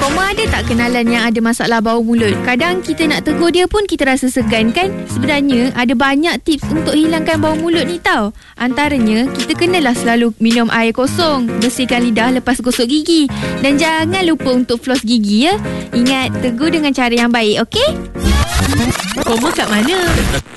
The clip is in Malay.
Koma ada tak kenalan yang ada masalah bau mulut? Kadang kita nak tegur dia pun kita rasa segan kan? Sebenarnya ada banyak tips untuk hilangkan bau mulut ni tau. Antaranya, kita kenalah selalu minum air kosong, bersihkan lidah lepas gosok gigi. Dan jangan lupa untuk floss gigi ya. Ingat, tegur dengan cara yang baik, okey? Koma kat mana?